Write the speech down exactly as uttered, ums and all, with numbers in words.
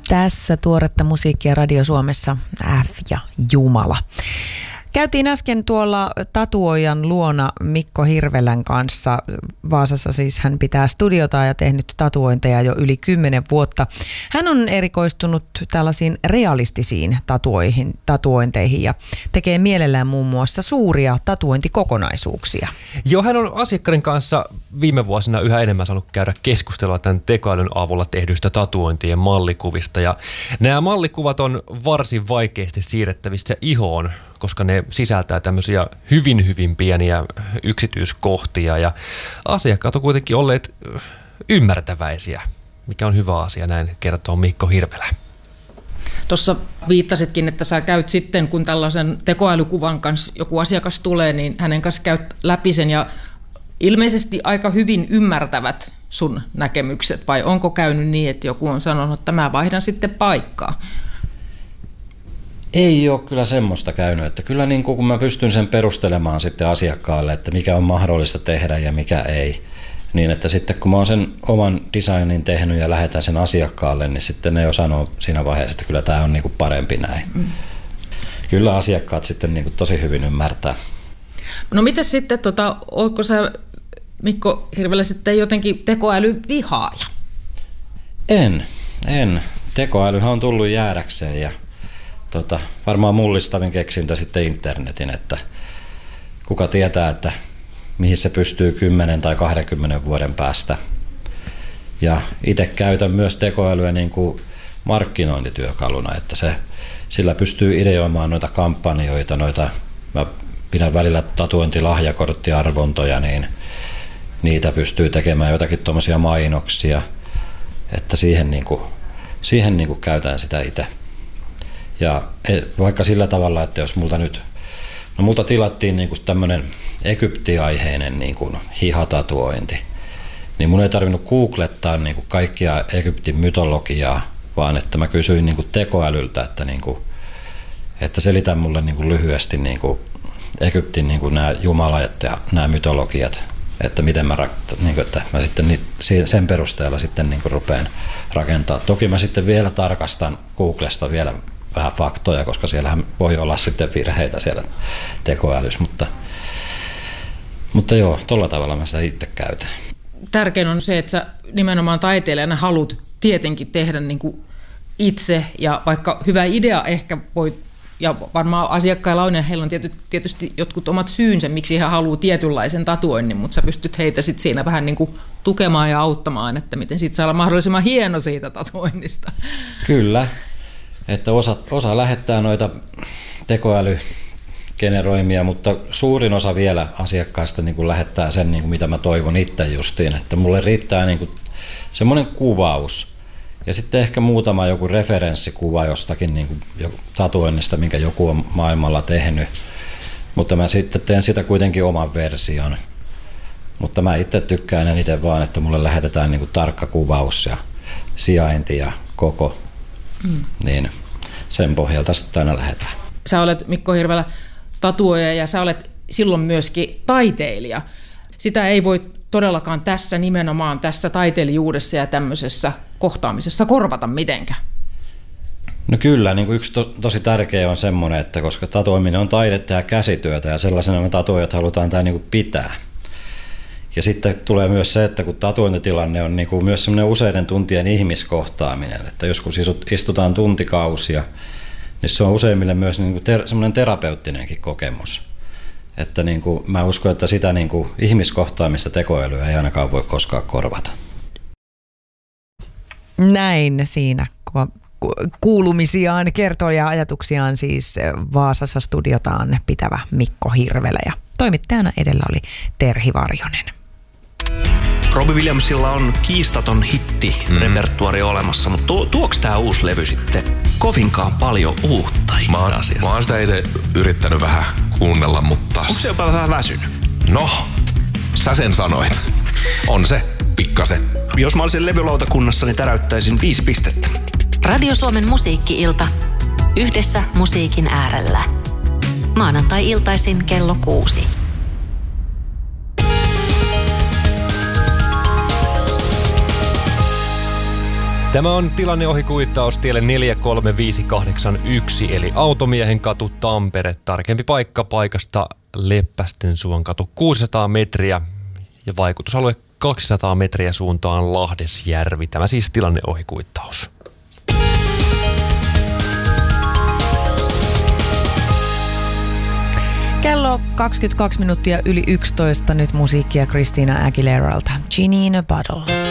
Tässä tuoretta musiikkia Radio Suomessa F ja Jumala. Käytiin äsken tuolla tatuoijan luona Mikko Hirvelän kanssa. Vaasassa siis hän pitää studiota ja tehnyt tatuointeja jo yli kymmenen vuotta. Hän on erikoistunut tällaisiin realistisiin tatuoihin, tatuointeihin ja tekee mielellään muun muassa suuria tatuointikokonaisuuksia. Joo, hän on asiakkaiden kanssa viime vuosina yhä enemmän saanut käydä keskustelua tämän tekoälyn avulla tehdyistä tatuointien mallikuvista. Ja nämä mallikuvat on varsin vaikeasti siirrettävissä ihoon, koska ne sisältää tämmöisiä hyvin, hyvin pieniä yksityiskohtia ja asiakkaat on kuitenkin olleet ymmärtäväisiä, mikä on hyvä asia, näin kertoo Mikko Hirvelä. Tuossa viittasitkin, että sä käyt sitten, kun tällaisen tekoälykuvan kanssa joku asiakas tulee, niin hänen kanssa käyt läpi sen ja ilmeisesti aika hyvin ymmärtävät sun näkemykset, vai onko käynyt niin, että joku on sanonut, että mä vaihdan sitten paikkaa? Ei ole kyllä semmoista käynyt, että kyllä niin kun mä pystyn sen perustelemaan sitten asiakkaalle, että mikä on mahdollista tehdä ja mikä ei, niin että sitten kun mä oon sen oman designin tehnyt ja lähetän sen asiakkaalle, niin sitten ne jo sanoo siinä vaiheessa, että kyllä tämä on niin kuin parempi näin. Mm. Kyllä asiakkaat sitten niin kuin tosi hyvin ymmärtää. No mitäs sitten, tota, ootko sä Mikko Hirvelä sitten jotenkin tekoälyvihaaja? En, en. Tekoälyhän on tullut jäädäkseen ja Tota, varmaan mullistavin keksintö sitten internetin, että kuka tietää, että mihin se pystyy kymmenen tai kahdenkymmenen vuoden päästä. Ja itse käytän myös tekoälyä niin kuin markkinointityökaluna, että se, sillä pystyy ideoimaan noita kampanjoita, noita, mä pidän välillä tatuointilahjakorttiarvontoja, niin niitä pystyy tekemään jotakin tuommoisia mainoksia, että siihen, niin kuin, siihen niin kuin käytän sitä itse. Ja vaikka sillä tavalla, että jos multa nyt, no multa tilattiin niin kuin tämmöinen Egypti-aiheinen niin kuin hihatatuointi, niin mun ei tarvinnut googlettaa niin kuin kaikkia Egyptin mytologiaa, vaan että mä kysyin niin kuin tekoälyltä, että, niin kuin, että selitän mulle niin kuin lyhyesti niin kuin Egyptin niin kuin nämä jumalat ja nämä mytologiat, että miten mä, niin kuin, että mä sitten sen perusteella sitten niin kuin rupean rakentaa. Toki mä sitten vielä tarkastan Googlesta vielä vähän faktoja, koska siellähän voi olla sitten virheitä siellä tekoälyssä, mutta, mutta joo, tolla tavalla mä sitä itse käytän. Tärkein on se, että sä nimenomaan taiteilijana haluat tietenkin tehdä niin kuin itse, ja vaikka hyvä idea ehkä voi, ja varmaan asiakkailla on, ja heillä on tietysti jotkut omat syynsä, miksi he haluaa tietynlaisen tatuoinnin, mutta sä pystyt heitä sitten siinä vähän niin kuin tukemaan ja auttamaan, että miten siitä saa olla mahdollisimman hieno siitä tatuoinnista. Kyllä. Että osa, osa lähettää noita tekoälygeneroimia, mutta suurin osa vielä asiakkaista niin kuin lähettää sen, niin kuin mitä mä toivon itse justiin. Että mulle riittää niin kuin semmoinen kuvaus ja sitten ehkä muutama joku referenssikuva jostakin niin kuin tatuoinnista, minkä joku on maailmalla tehnyt. Mutta mä sitten teen sitä kuitenkin oman version. Mutta mä itse tykkään eniten vaan, että mulle lähetetään niin kuin tarkka kuvaus ja sijainti ja koko. Mm. Niin sen pohjalta sitten aina lähdetään. Sä olet, Mikko Hirvelä, tatuoija ja sä olet silloin myöskin taiteilija. Sitä ei voi todellakaan tässä nimenomaan tässä taiteilijuudessa ja tämmöisessä kohtaamisessa korvata mitenkään. No kyllä, niin kuin yksi to, tosi tärkeä on semmoinen, että koska tatuoiminen on taidetta ja käsityötä ja sellaisena me tatuojat halutaan tämä niin kuin pitää. Ja sitten tulee myös se, että kun tatuointitilanne on niin kuin myös semmoinen useiden tuntien ihmiskohtaaminen, että joskus istutaan tuntikausia, niin se on useimmille myös niin kuin ter- semmoinen terapeuttinenkin kokemus. Että niin kuin mä uskon, että sitä niin kuin ihmiskohtaamista tekoälyä ei ainakaan voi koskaan korvata. Näin siinä kuulumisiaan, kertoi ja ajatuksiaan siis Vaasassa studiotaan pitävä Mikko Hirvelä ja toimittajana edellä oli Terhi Varjonen. Robbie Williamsilla on kiistaton hitti mm. repertuaari olemassa, mutta tu- tuoks tää uusi levy sitten kovinkaan paljon uutta itse asiassa? Mä, mä oon sitä itse yrittänyt vähän kuunnella, mutta... Onko se jopa vähän väsynyt? No, sä sen sanoit. On se, pikkasen. Jos mä olisin levylautakunnassa, niin täräyttäisin viisi pistettä. Radio Suomen musiikki-ilta. Yhdessä musiikin äärellä. Maanantai-iltaisin kello kuusi. Tämä on tilanneohikuittaus tielle neljä kolme viisi kahdeksan yksi eli Automiehen katu, Tampere. Tarkempi paikka paikasta Leppästensuon katu kuusisataa metriä ja vaikutusalue kaksisataa metriä suuntaan Lahdesjärvi. Tämä siis tilanneohikuittaus. Kello kaksikymmentäkaksi minuuttia yli yksitoista, nyt musiikkia Christina Aguileralta. Genie in a Bottle.